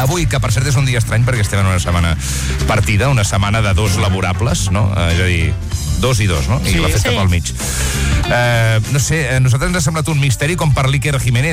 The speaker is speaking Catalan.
Avui, que per cert és un dia estrany perquè estem en una setmana partida, una setmana de 2 laborables, no? És a dir, 2 i 2, no? I la festa pel mig. No sé, a nosaltres ens ha semblat un misteri com per l'Iker Jiménez.